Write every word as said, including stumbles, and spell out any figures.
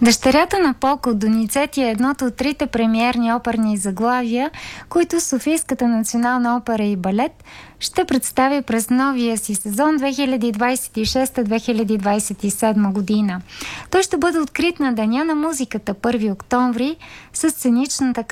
Дъщерята на Полко Доницети е едното от трите премиерни оперни заглавия, които Софийската национална опера и балет ще представи през новия си сезон две хиляди двадесет и шеста - две хиляди двадесет и седма година. Той ще бъде открит на Деня на музиката първи октомври с сценичната